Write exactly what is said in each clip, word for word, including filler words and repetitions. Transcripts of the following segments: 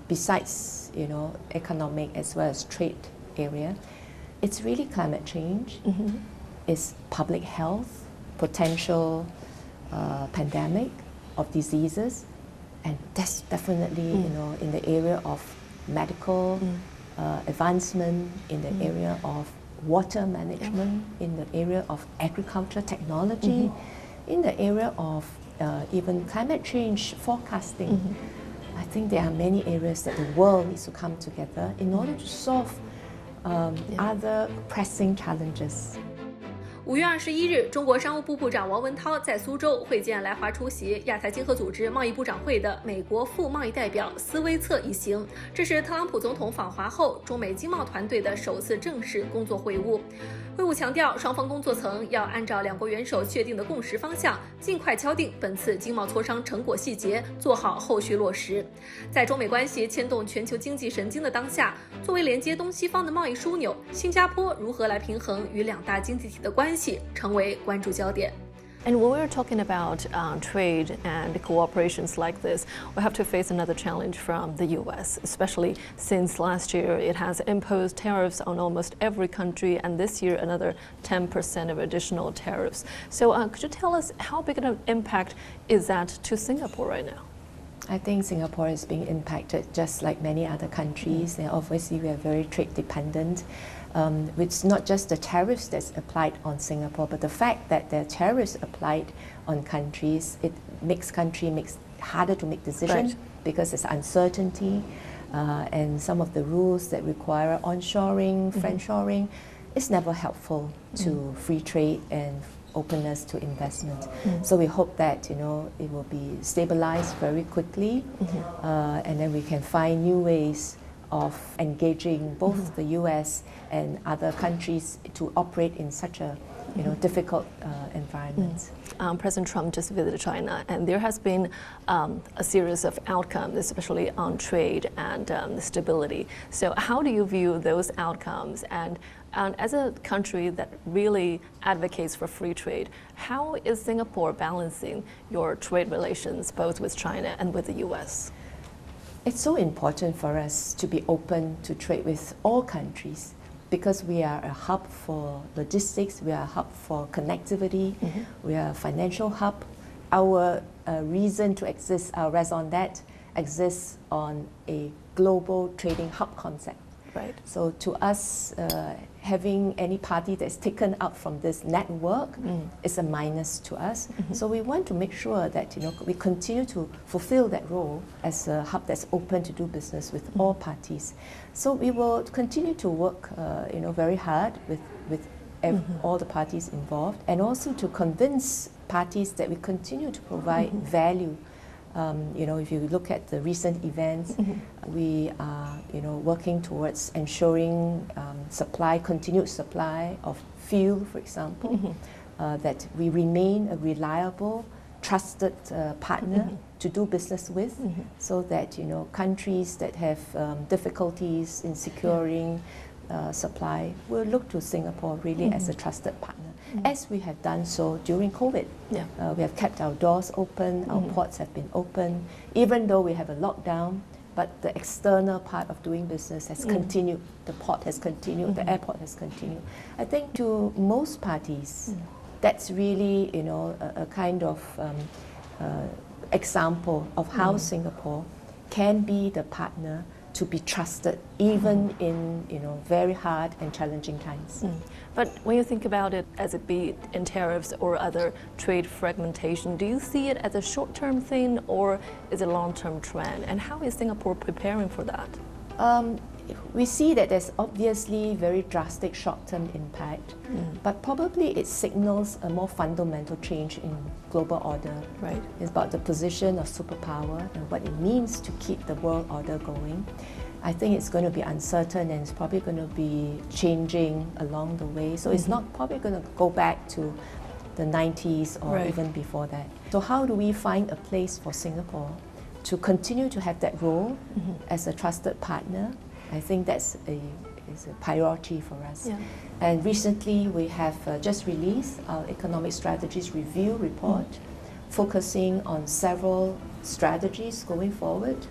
besides, you know, economic as well as trade area, it's really climate change, mm-hmm. it's public health, potential uh, pandemic of diseases, and that's definitely, mm. you know, in the area of medical mm. uh, advancement, in the mm. area of water management, yeah. in the area of agriculture technology, mm-hmm. in the area of uh, even climate change forecasting. Mm-hmm. I think there are many areas that the world needs to come together in order to solve um, yeah. other pressing challenges. 五月二十一日，中国商务部部长王文涛在苏州会见来华出席亚太经合组织贸易部长会的美国副贸易代表斯威策一行。这是特朗普总统访华后中美经贸团队的首次正式工作会晤。会晤强调，双方工作层要按照两国元首确定的共识方向，尽快敲定本次经贸磋商成果细节，做好后续落实。在中美关系牵动全球经济神经的当下，作为连接东西方的贸易枢纽，新加坡如何来平衡与两大经济体的关系，成为关注焦点。 And when we're talking about uh, trade and cooperations like this, we have to face another challenge from the U S, especially since last year it has imposed tariffs on almost every country, and this year another ten percent of additional tariffs. So uh, could you tell us how big an impact is that to Singapore right now? I think Singapore is being impacted just like many other countries, and obviously we are very trade dependent. Um, it's not just the tariffs that's applied on Singapore, but the fact that there are tariffs applied on countries, it makes country makes harder to make decisions right. because there's uncertainty, uh, and some of the rules that require onshoring, mm-hmm. friendshoring, is never helpful to mm-hmm. free trade and openness to investment. Mm-hmm. So we hope that, you know, it will be stabilized very quickly, mm-hmm. uh, and then we can find new ways of engaging both mm-hmm. the U S and other countries to operate in such a, you know, mm-hmm. difficult uh, environment. Mm-hmm. um, President Trump just visited China, and there has been um, a series of outcomes, especially on trade and um, stability. So how do you view those outcomes? And, and as a country that really advocates for free trade, how is Singapore balancing your trade relations both with China and with the U S? It's so important for us to be open to trade with all countries because we are a hub for logistics, we are a hub for connectivity, mm-hmm. we are a financial hub. Our uh, reason to exist, our raison d'etre, exists on a global trading hub concept. Right. So to us, uh, having any party that's taken out from this network mm. is a minus to us. Mm-hmm. So we want to make sure that, you know, we continue to fulfill that role as a hub that's open to do business with mm. all parties. So we will continue to work, uh, you know, very hard with with ev- mm-hmm. all the parties involved, and also to convince parties that we continue to provide mm-hmm. value. Um, you know, if you look at the recent events, mm-hmm. we are, you know, working towards ensuring um, supply, continued supply of fuel, for example, mm-hmm. uh, that we remain a reliable, trusted uh, partner mm-hmm. to do business with, mm-hmm. so that, you know, countries that have um, difficulties in securing uh, supply will look to Singapore really mm-hmm. as a trusted partner. Mm-hmm. As we have done so during COVID. Yeah. Uh, we have kept our doors open, mm-hmm. our ports have been open, even though we have a lockdown, but the external part of doing business has mm-hmm. continued. The port has continued, mm-hmm. the airport has continued. I think to most parties, mm-hmm. that's really, you know, a, a kind of um, uh, example of how mm-hmm. Singapore can be the partner to be trusted, even mm. in, you know, very hard and challenging times. Mm. But when you think about it, as it be in tariffs or other trade fragmentation, do you see it as a short-term thing or is it a long-term trend? And how is Singapore preparing for that? Um, we see that there's obviously very drastic short-term impact, mm. but probably it signals a more fundamental change in global order. Right. It's about the position of superpower and what it means to keep the world order going. I think it's going to be uncertain and it's probably going to be changing along the way. So mm-hmm. it's not probably going to go back to the nineties or right. even before that. So how do we find a place for Singapore to continue to have that role mm-hmm. as a trusted partner? I think that's a, is a priority for us. Yeah. And recently we have uh, just released our Economic Strategies Review report, mm. focusing on several strategies going forward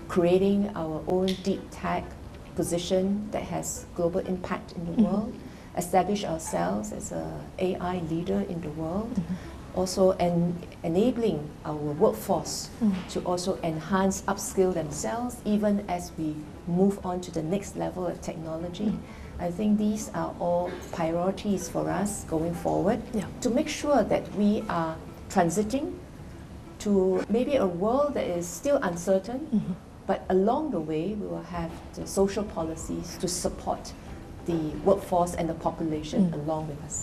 creating our own deep tech position that has global impact in the mm-hmm. world, establish ourselves as an A I leader in the world, mm-hmm. also en enabling our workforce mm-hmm. to also enhance, upskill themselves, even as we move on to the next level of technology. Mm-hmm. I think these are all priorities for us going forward yeah. to make sure that we are transiting to maybe a world that is still uncertain, mm-hmm. but along the way we will have the social policies to support the workforce and the population mm. along with us.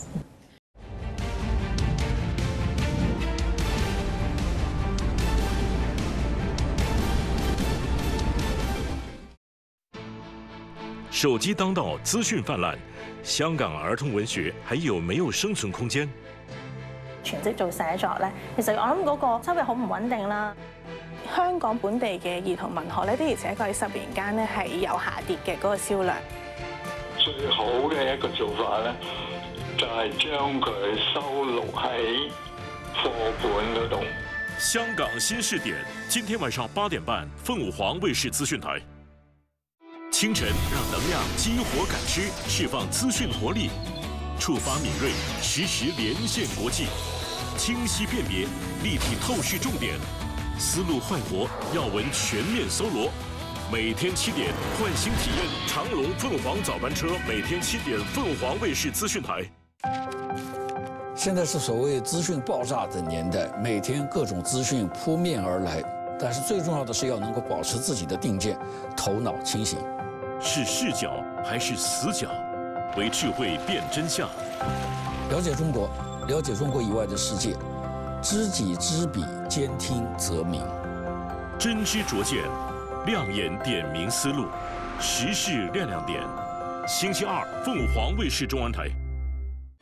手機當道，資訊泛濫，香港兒童文學還有沒有生存空間？ 全職做寫作咧，其實我諗嗰個收入好唔穩定啦。香港本地嘅兒童文學咧，的而且確喺十年間咧係有下跌嘅嗰個銷量。 最好嘅一個做法咧，就係將佢收錄喺課本嗰度。 香港新視點，今天晚上八點半，鳳舞凰衛視資訊台。 清晨，讓能量激活感知，釋放資訊活力，觸發敏銳，實時連線國際，清晰辨別，立體透視重點，思路煥活，要聞全面搜羅。每天七點，喚醒體驗長榮鳳凰早班車，每天七點，鳳凰衛視資訊台。 現在是所謂資訊爆炸的年代，每天各種資訊撲面而來，但是最重要的是要能夠保持自己的定見，頭腦清醒。 是視角還是死角？為智慧辨真相。 了解中國，了解中國以外的世界，知己知彼，兼聽則明。 真知灼見，亮眼點明思路，時事亮亮點。星期二，鳳凰衛視中文台。